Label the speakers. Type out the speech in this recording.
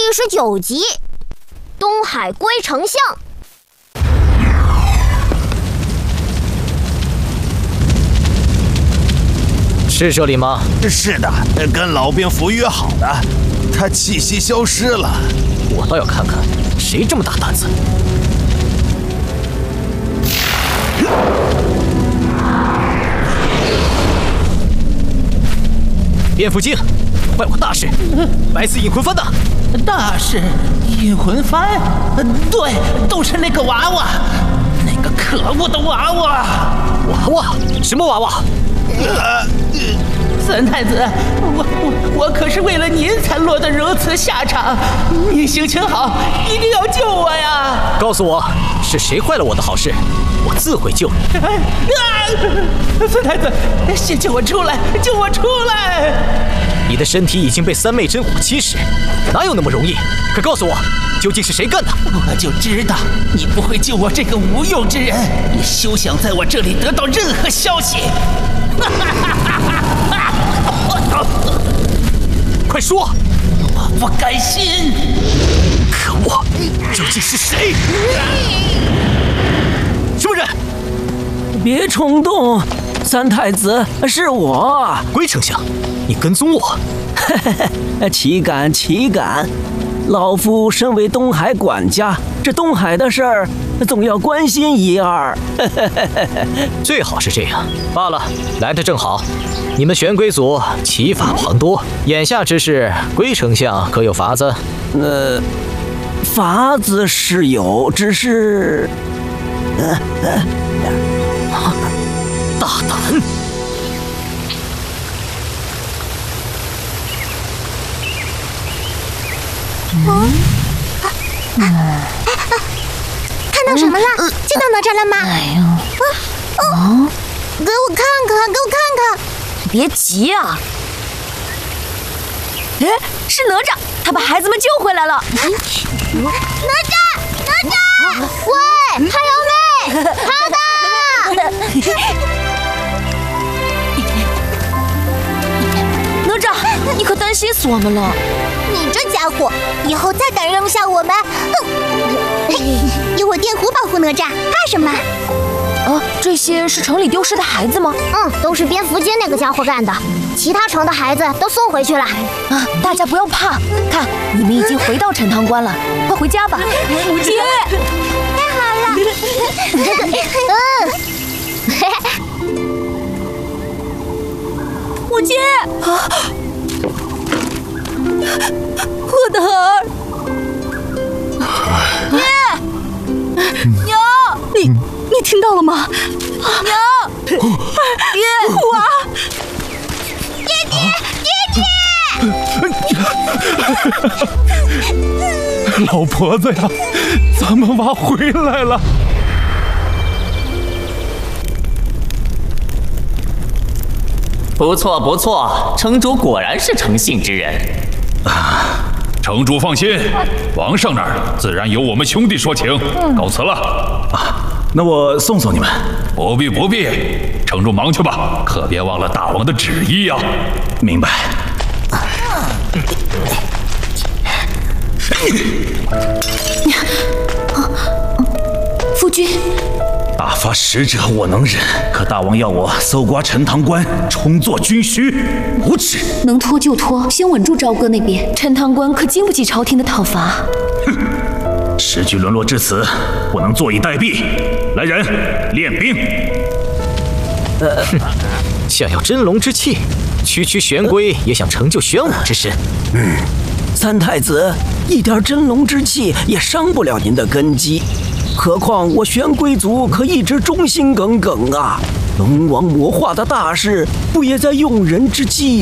Speaker 1: 19集，东海归丞相。
Speaker 2: 是这里吗？
Speaker 3: 是的，跟老蝙蝠约好的，他气息消失了。
Speaker 2: 我倒要看看谁这么大胆子。蝙蝠精，坏我大事！白丝引魂幡呢？
Speaker 4: 大事引魂幡？对，都是那个娃娃，那个可恶的娃娃！
Speaker 2: 娃娃？什么娃娃？
Speaker 4: 三太子，我可是为了您才落得如此下场，您行情好，一定要救我呀！
Speaker 2: 告诉我，是谁坏了我的好事，我自会救你。
Speaker 4: 三太子，先救我出来，救我出来！
Speaker 2: 你的身体已经被三昧真火侵蚀，哪有那么容易？快告诉我，究竟是谁干的？
Speaker 4: 我就知道你不会救我这个无用之人，你休想在我这里得到任何消息！
Speaker 2: 快说！
Speaker 4: 我不甘心！
Speaker 2: 可恶，究竟是谁？什么人？
Speaker 5: 别冲动，三太子，是我。
Speaker 2: 龟丞相，你跟踪我？
Speaker 5: 岂敢岂敢！老夫身为东海管家，这东海的事儿总要关心一二。
Speaker 2: 最好是这样。罢了，来得正好。你们玄龟族奇法旁多，眼下之事，龟丞相可有法子？
Speaker 5: 法子是有，只是……
Speaker 2: 大胆！
Speaker 1: 看到什么了？见到哪吒了吗？
Speaker 6: 哎呦！
Speaker 1: 给我看看，给我看看！
Speaker 6: 别急啊！哎，是哪吒，他把孩子们救回来了。
Speaker 1: 哪吒，哪吒！喂，太阳妹，好的！
Speaker 6: 哪吒，你可担心死我们了。
Speaker 1: 你这家伙，以后再敢扔下我们，有我电弧保护哪吒，怕什么？
Speaker 6: 这些是城里丢失的孩子吗？
Speaker 1: 都是蝙蝠精那个家伙干的。其他城的孩子都送回去了。
Speaker 6: 大家不要怕，看你们已经回到陈塘关了，快回家吧。母亲，
Speaker 1: 太好了。
Speaker 6: 母亲，我的儿，娘，你听到了吗？娘，爹，娃，
Speaker 7: 爹！老婆子呀，咱们娃回来了。
Speaker 8: 不错不错，城主果然是诚信之人。
Speaker 7: 城主放心，王上那儿自然由我们兄弟说情。告辞了。
Speaker 3: 那我送送你们。
Speaker 7: 不必不必，城主忙去吧，可别忘了大王的旨意呀。
Speaker 3: 明白。
Speaker 6: 夫君，
Speaker 3: 大发使者我能忍，可大王要我搜刮陈塘关，充作军需，无耻！
Speaker 6: 能拖就拖，先稳住朝歌那边。陈塘关可经不起朝廷的讨伐。
Speaker 3: 时局沦落至此，不能坐以待毙。来人，练兵！
Speaker 2: 想要真龙之气，区区玄龟也想成就玄武之身。
Speaker 5: 三太子，一点真龙之气也伤不了您的根基。何况我玄龟族可一直忠心耿耿啊！龙王魔化的大事，不也在用人之际